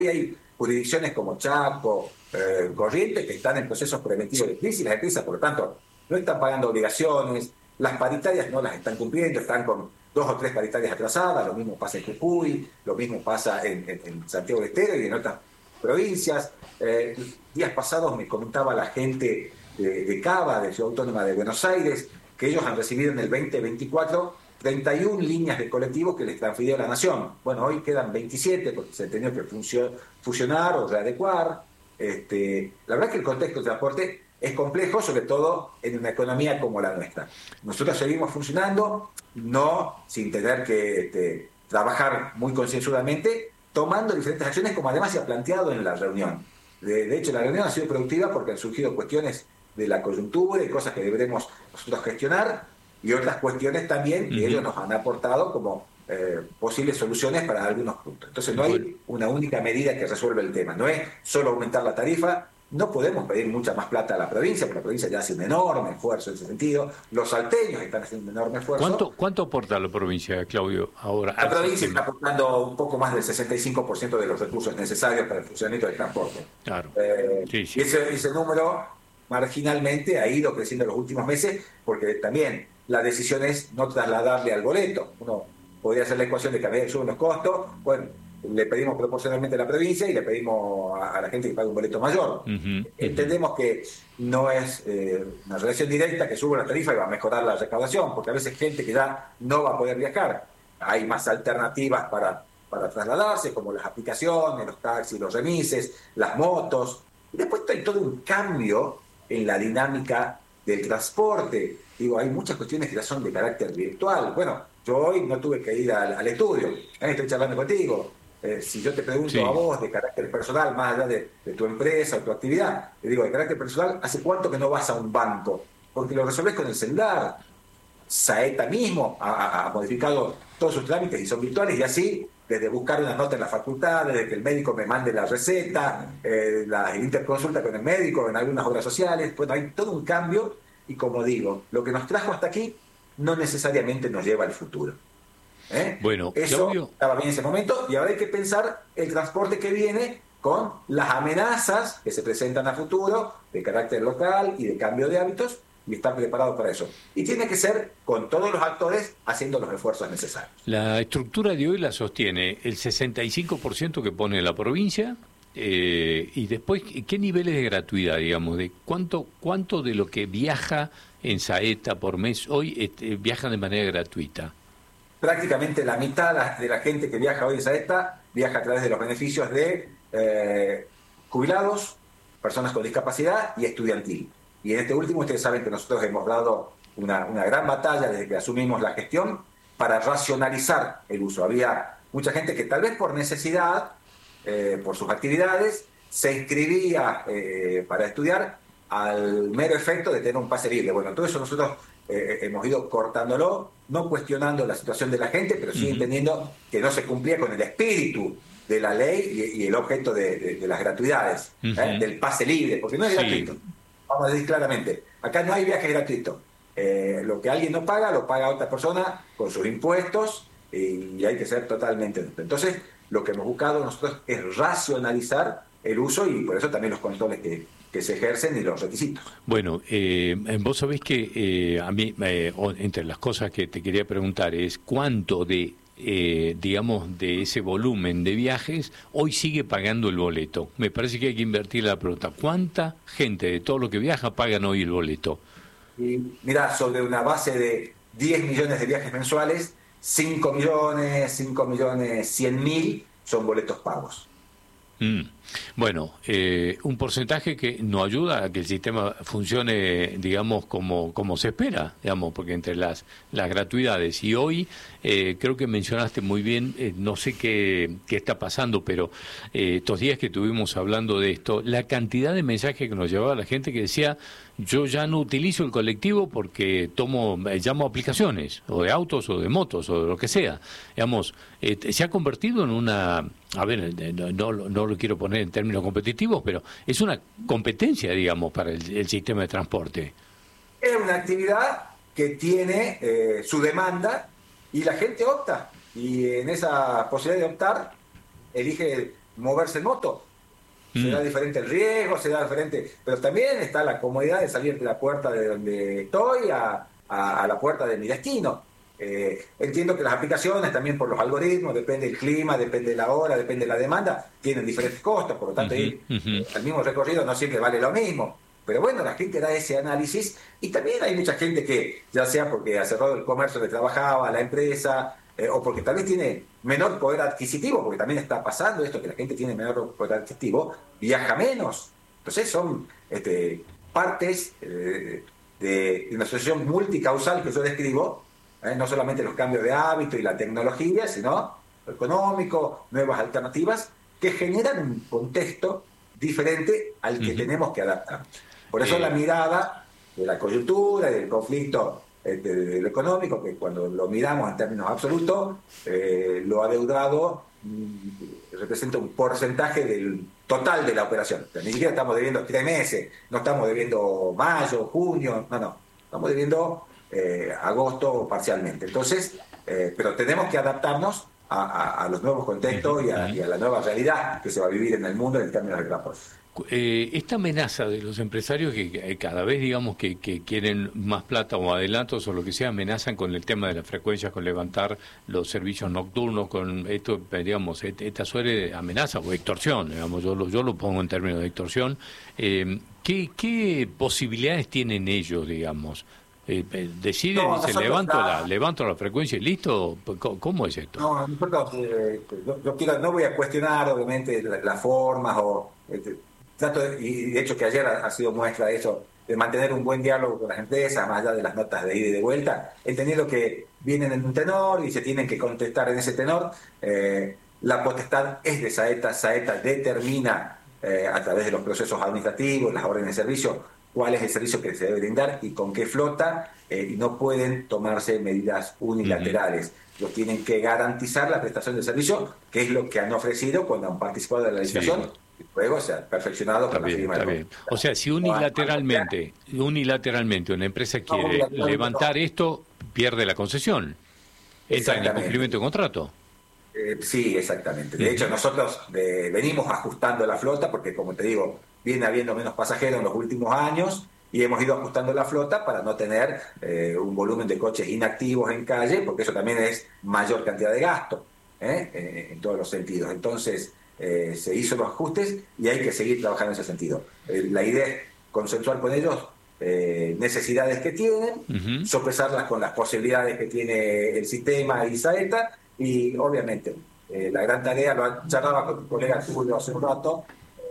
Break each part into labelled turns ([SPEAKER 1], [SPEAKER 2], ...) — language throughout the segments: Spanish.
[SPEAKER 1] hay jurisdicciones como Chaco, Corrientes, que están en procesos preventivos de crisis. Las empresas, por lo tanto, no están pagando obligaciones, las paritarias no las están cumpliendo, están con 2 o 3 paritarias atrasadas, lo mismo pasa en Jujuy, lo mismo pasa en Santiago del Estero y en otras provincias. Días pasados me comentaba la gente de Cava, de Ciudad Autónoma de Buenos Aires, que ellos han recibido en el 2024 31 líneas de colectivos que les transfirió la Nación. Bueno, hoy quedan 27 porque se han tenido que fusionar o readecuar. La verdad que el contexto del transporte es complejo, sobre todo en una economía como la nuestra. Nosotros seguimos funcionando, no sin tener que trabajar muy concienzudamente, tomando diferentes acciones, como además se ha planteado en la reunión. De hecho, la reunión ha sido productiva porque han surgido cuestiones de la coyuntura y cosas que deberemos nosotros gestionar, y otras cuestiones también que ellos nos han aportado como posibles soluciones para algunos puntos. Entonces no hay una única medida que resuelva el tema, no es solo aumentar la tarifa. No podemos pedir mucha más plata a la provincia, porque la provincia ya hace un enorme esfuerzo en ese sentido. Los salteños están haciendo un enorme esfuerzo.
[SPEAKER 2] ¿Cuánto aporta la provincia, Claudio, ahora?
[SPEAKER 1] La provincia está aportando un poco más del 65% de los recursos necesarios para el funcionamiento del transporte.
[SPEAKER 2] Claro. Sí.
[SPEAKER 1] Y ese número marginalmente ha ido creciendo en los últimos meses, porque también la decisión es no trasladarle al boleto. Uno podría hacer la ecuación de que a medida que suben los costos, bueno, le pedimos proporcionalmente a la provincia y le pedimos a la gente que pague un boleto mayor. Entendemos que no es una relación directa que suba la tarifa y va a mejorar la recaudación, porque a veces gente que ya no va a poder viajar. Hay más alternativas para trasladarse, como las aplicaciones, los taxis, los remises, las motos. Y después hay todo un cambio en la dinámica del transporte. Digo, hay muchas cuestiones que ya son de carácter virtual. Bueno, yo hoy no tuve que ir al estudio, estoy charlando contigo. Si yo te pregunto a vos de carácter personal, más allá de tu empresa o tu actividad, te digo, de carácter personal, ¿hace cuánto que no vas a un banco? Porque lo resolvés con el celular. Saeta mismo ha modificado todos sus trámites y son virtuales, y así, desde buscar una nota en la facultad, desde que el médico me mande la receta, la interconsulta con el médico en algunas obras sociales. Bueno, hay todo un cambio, y como digo, lo que nos trajo hasta aquí no necesariamente nos lleva al futuro.
[SPEAKER 2] Bueno,
[SPEAKER 1] eso
[SPEAKER 2] Claudio,
[SPEAKER 1] estaba bien en ese momento, y ahora hay que pensar el transporte que viene con las amenazas que se presentan a futuro de carácter local y de cambio de hábitos, y estar preparado para eso. Y tiene que ser con todos los actores haciendo los esfuerzos necesarios.
[SPEAKER 2] la estructura de hoy la sostiene el 65% que pone la provincia, y después, ¿qué niveles de gratuidad, digamos? De cuánto de lo que viaja en Saeta por mes hoy viaja de manera gratuita?
[SPEAKER 1] Prácticamente la mitad de la gente que viaja hoy en Saeta viaja a través de los beneficios de jubilados, personas con discapacidad y estudiantil. Y en este último, ustedes saben que nosotros hemos dado una gran batalla desde que asumimos la gestión para racionalizar el uso. Había mucha gente que tal vez por necesidad, por sus actividades, se inscribía para estudiar al mero efecto de tener un pase libre. Bueno, todo eso nosotros hemos ido cortándolo, no cuestionando la situación de la gente, pero sí entendiendo que no se cumplía con el espíritu de la ley y el objeto de las gratuidades, del pase libre, porque no es gratuito. Vamos a decir claramente, acá no hay viaje gratuito. Lo que alguien no paga, lo paga otra persona con sus impuestos, y hay que ser totalmente honesto. Entonces, lo que hemos buscado nosotros es racionalizar el uso, y por eso también los controles que se ejercen y los requisitos.
[SPEAKER 2] Bueno, vos sabés que a mí, entre las cosas que te quería preguntar es cuánto digamos, de ese volumen de viajes hoy sigue pagando el boleto. Me parece que hay que invertir la pregunta. ¿Cuánta gente de todo lo que viaja pagan hoy el boleto?
[SPEAKER 1] Y mira, sobre una base de 10 millones de viajes mensuales, 5 millones, 100.000 son boletos pagos.
[SPEAKER 2] Bueno, un porcentaje que no ayuda a que el sistema funcione, digamos, como se espera, digamos, porque entre las gratuidades y hoy, creo que mencionaste muy bien, no sé qué está pasando, pero estos días que estuvimos hablando de esto, la cantidad de mensajes que nos llevaba la gente que decía: yo ya no utilizo el colectivo porque llamo aplicaciones, o de autos, o de motos, o de lo que sea. Digamos, se ha convertido en una, a ver, no lo quiero poner en términos competitivos, pero es una competencia, digamos, para el sistema de transporte.
[SPEAKER 1] Es una actividad que tiene su demanda, y la gente opta. Y en esa posibilidad de optar, elige moverse en moto. Será diferente el riesgo, será diferente, pero también está la comodidad de salir de la puerta de donde estoy a la puerta de mi destino. Entiendo que las aplicaciones también por los algoritmos, depende del clima, depende de la hora, depende de la demanda, tienen diferentes costos, por lo tanto ir al mismo recorrido no siempre vale lo mismo. Pero bueno, la gente da ese análisis y también hay mucha gente que, ya sea porque ha cerrado el comercio donde trabajaba, la empresa, o porque tal vez tiene menor poder adquisitivo, porque también está pasando esto, que la gente tiene menor poder adquisitivo, viaja menos. Entonces son partes de una asociación multicausal que yo describo, no solamente los cambios de hábito y la tecnología, sino lo económico, nuevas alternativas, que generan un contexto diferente al que tenemos que adaptar. Por eso la mirada de la coyuntura y del conflicto de lo económico, que cuando lo miramos en términos absolutos, lo adeudado representa un porcentaje del total de la operación. O sea, ni siquiera estamos debiendo 3 meses, no estamos debiendo mayo, junio, no, estamos debiendo agosto parcialmente. Entonces, pero tenemos que adaptarnos a los nuevos contextos y a la nueva realidad que se va a vivir en el mundo en términos de transporte.
[SPEAKER 2] Esta amenaza de los empresarios que cada vez digamos que quieren más plata o adelantos o lo que sea, amenazan con el tema de las frecuencias, con levantar los servicios nocturnos, con esto, digamos, esta suerte de amenaza o extorsión, digamos, yo lo pongo en términos de extorsión. ¿Qué posibilidades tienen ellos, digamos? ¿Deciden, levanto la frecuencia y listo? ¿Cómo es esto?
[SPEAKER 1] No, nosotros, no voy a cuestionar obviamente las formas y de hecho que ayer ha sido muestra de eso, de mantener un buen diálogo con las empresas, más allá de las notas de ida y de vuelta, entendiendo que vienen en un tenor y se tienen que contestar en ese tenor. La potestad es de Saeta. Saeta determina a través de los procesos administrativos, las órdenes de servicio, cuál es el servicio que se debe brindar y con qué flota, y no pueden tomarse medidas unilaterales. Los tienen que garantizar la prestación del servicio, que es lo que han ofrecido cuando han participado de la licitación. Sí. Luego se ha perfeccionado con la firma.
[SPEAKER 2] Está bien. O sea, si unilateralmente una empresa quiere levantar esto, pierde la concesión. Entra en el cumplimiento de contrato.
[SPEAKER 1] Sí, exactamente. De hecho, nosotros venimos ajustando la flota porque, como te digo, viene habiendo menos pasajeros en los últimos años y hemos ido ajustando la flota para no tener un volumen de coches inactivos en calle, porque eso también es mayor cantidad de gasto en todos los sentidos. Entonces, se hizo los ajustes y hay que seguir trabajando en ese sentido. La idea es consensuar con ellos necesidades que tienen, sopesarlas con las posibilidades que tiene el sistema y Saeta, y obviamente la gran tarea, lo charlaba con tu colega Julio hace un rato,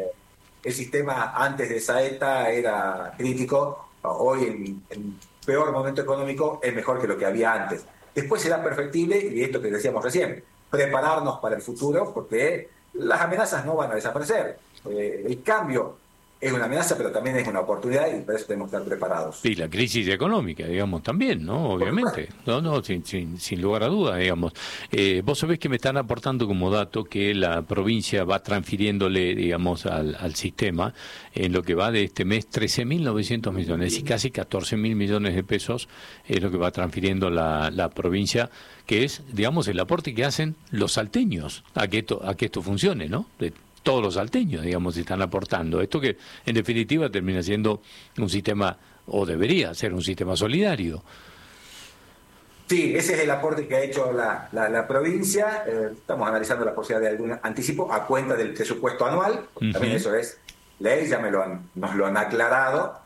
[SPEAKER 1] el sistema antes de Saeta era crítico, hoy en peor momento económico es mejor que lo que había antes. Después será perfectible, y esto que decíamos recién, prepararnos para el futuro, porque las amenazas no van a desaparecer. El cambio es una amenaza, pero también es una oportunidad y por eso tenemos que estar preparados.
[SPEAKER 2] Y la crisis económica, digamos, también, ¿no? Obviamente. No, sin lugar a duda, digamos. Vos sabés que me están aportando como dato que la provincia va transfiriéndole, digamos, al sistema, en lo que va de este mes, 13.900 millones y casi 14.000 millones de pesos es lo que va transfiriendo la provincia, que es, digamos, el aporte que hacen los salteños a que esto funcione, ¿no? Todos los salteños, digamos, están aportando. Esto que, en definitiva, termina siendo un sistema, o debería ser un sistema solidario.
[SPEAKER 1] Sí, ese es el aporte que ha hecho la provincia. Estamos analizando la posibilidad de algún anticipo a cuenta del presupuesto anual. También eso es ley, ya nos lo han aclarado,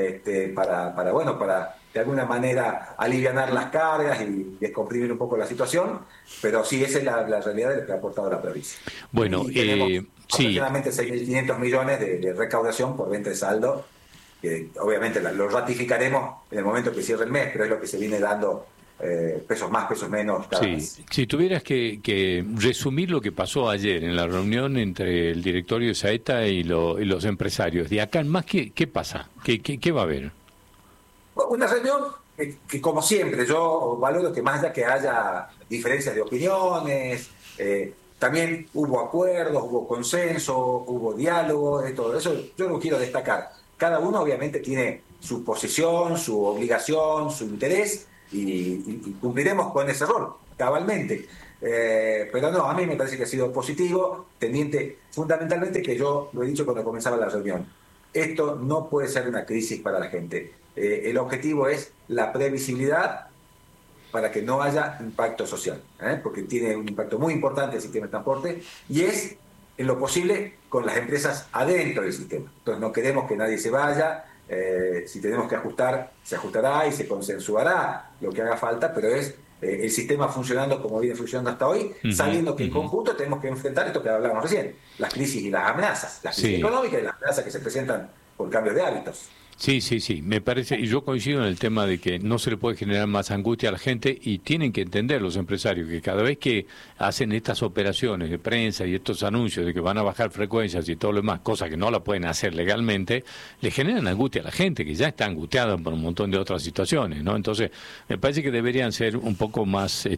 [SPEAKER 1] para de alguna manera alivianar las cargas y descomprimir un poco la situación. Pero sí, esa es la realidad de lo que ha aportado la provincia.
[SPEAKER 2] Bueno,
[SPEAKER 1] aproximadamente 6.500 millones de recaudación por venta de saldo, que obviamente lo ratificaremos en el momento que cierre el mes, pero es lo que se viene dando, pesos más, pesos menos cada mes.
[SPEAKER 2] Si tuvieras que resumir lo que pasó ayer en la reunión entre el directorio de Saeta y los empresarios, de acá en más, ¿qué pasa? ¿Qué va a haber?
[SPEAKER 1] Una reunión que como siempre, yo valoro que más allá que haya diferencias de opiniones, también hubo acuerdos, hubo consenso, hubo diálogo, todo eso yo lo quiero destacar. Cada uno obviamente tiene su posición, su obligación, su interés, y cumpliremos con ese rol, cabalmente. Pero no, a mí me parece que ha sido positivo, tendiente, fundamentalmente, que yo lo he dicho cuando comenzaba la reunión, esto no puede ser una crisis para la gente. El objetivo es la previsibilidad para que no haya impacto social, porque tiene un impacto muy importante el sistema de transporte, y es, en lo posible, con las empresas adentro del sistema. Entonces no queremos que nadie se vaya, si tenemos que ajustar, se ajustará y se consensuará lo que haga falta, pero es el sistema funcionando como viene funcionando hasta hoy, sabiendo que en conjunto tenemos que enfrentar esto que hablábamos recién, las crisis y las amenazas, las crisis económicas y las amenazas que se presentan por cambios de hábitos.
[SPEAKER 2] Sí, me parece, y yo coincido en el tema de que no se le puede generar más angustia a la gente, y tienen que entender los empresarios que cada vez que hacen estas operaciones de prensa y estos anuncios de que van a bajar frecuencias y todo lo demás, cosas que no la pueden hacer legalmente, le generan angustia a la gente que ya está angustiada por un montón de otras situaciones, ¿no? Entonces, me parece que deberían ser un poco más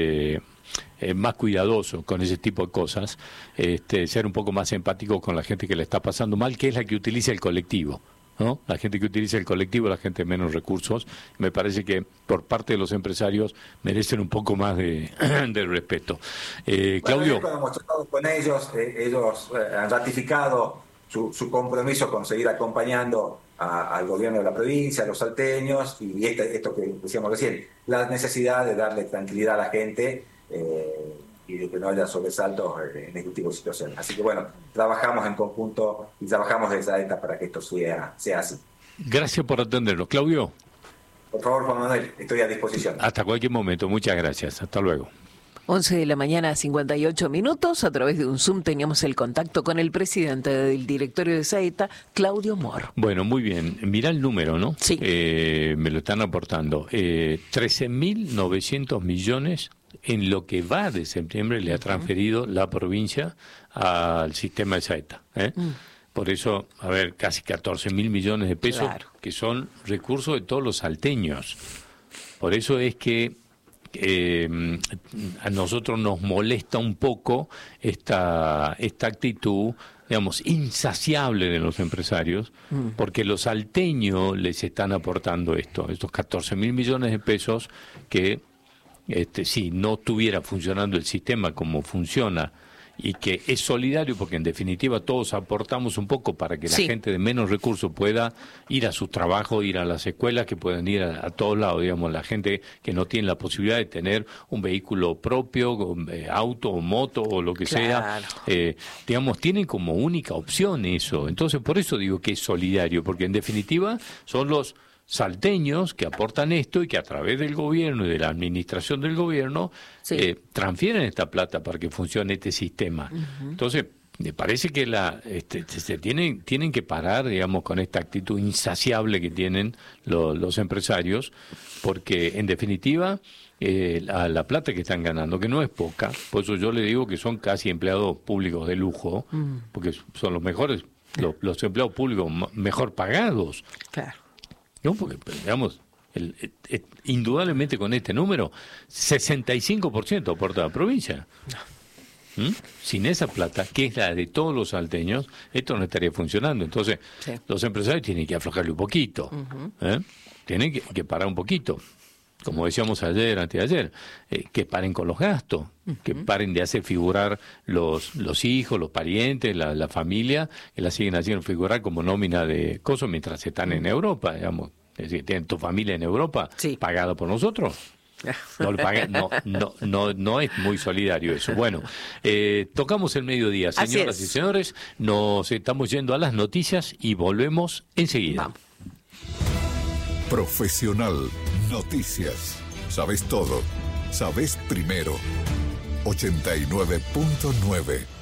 [SPEAKER 2] más cuidadosos con ese tipo de cosas, ser un poco más empáticos con la gente que le está pasando mal, que es la que utiliza el colectivo, ¿no? La gente que utiliza el colectivo, la gente de menos recursos. Me parece que por parte de los empresarios merecen un poco más de respeto. Claudio.
[SPEAKER 1] Bueno, hemos tratado con ellos, ellos han ratificado su compromiso con seguir acompañando al gobierno de la provincia, a los salteños, y esto que decíamos recién, la necesidad de darle tranquilidad a la gente y de que no haya sobresaltos en este tipo de situaciones. Así que bueno, trabajamos en conjunto y trabajamos desde AETA para que esto sea así.
[SPEAKER 2] Gracias por atendernos. Claudio.
[SPEAKER 1] Por favor, Juan Manuel, estoy a disposición.
[SPEAKER 2] Hasta cualquier momento. Muchas gracias. Hasta luego.
[SPEAKER 3] 11 de la mañana, 58 minutos. A través de un Zoom teníamos el contacto con el presidente del directorio de SAETA, Claudio Mor.
[SPEAKER 2] Bueno, muy bien. Mirá el número, ¿no?
[SPEAKER 3] Sí.
[SPEAKER 2] Me lo están aportando. 13.900 millones en lo que va de septiembre le ha transferido la provincia al sistema de SAETA. Por eso, a ver, casi 14.000 millones de pesos, claro, que son recursos de todos los salteños. Por eso es que a nosotros nos molesta un poco esta actitud, digamos, insaciable de los empresarios, porque los salteños les están aportando estos 14.000 millones de pesos que, si no estuviera funcionando el sistema como funciona, y que es solidario, porque en definitiva todos aportamos un poco para que la gente de menos recursos pueda ir a sus trabajos, ir a las escuelas, que puedan ir a todos lados, digamos, la gente que no tiene la posibilidad de tener un vehículo propio, auto o moto o lo que sea, digamos, tienen como única opción eso. Entonces, por eso digo que es solidario, porque en definitiva son los salteños que aportan esto y que a través del gobierno y de la administración del gobierno transfieren esta plata para que funcione este sistema. Entonces, me parece que se tienen que parar, digamos, con esta actitud insaciable que tienen los empresarios, porque en definitiva la plata que están ganando, que no es poca, por eso yo le digo que son casi empleados públicos de lujo, porque son los mejores, los empleados públicos mejor pagados.
[SPEAKER 3] Claro.
[SPEAKER 2] No, porque, digamos, indudablemente con este número, 65% aporta la provincia. Sin esa plata, que es la de todos los salteños, esto no estaría funcionando. Entonces, los empresarios tienen que aflojarle un poquito, tienen que parar un poquito. Como decíamos ayer, anteayer, que paren con los gastos, que paren de hacer figurar los hijos, los parientes, la familia, que la siguen haciendo figurar como nómina de cosas mientras están en Europa, digamos. Es decir, tienen tu familia en Europa pagada por nosotros. No es muy solidario eso. Bueno, tocamos el mediodía, señoras y señores, nos estamos yendo a las noticias y volvemos enseguida.
[SPEAKER 3] Vamos.
[SPEAKER 4] Profesional Noticias. Sabes todo. Sabes primero. 89.9